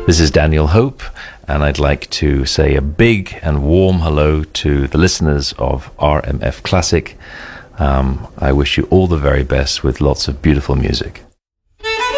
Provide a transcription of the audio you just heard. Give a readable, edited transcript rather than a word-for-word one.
This is Daniel Hope, and I'd like to say a big and warm hello to the listeners of RMF Classic. I wish you all the very best with lots of beautiful music.